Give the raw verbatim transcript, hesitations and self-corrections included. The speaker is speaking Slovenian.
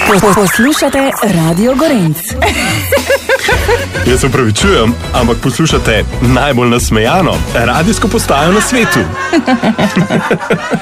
Poslušate Radio Gorenc. Jaz se upravičujem, ampak poslušate najbolj nasmejano radijsko postajo na svetu.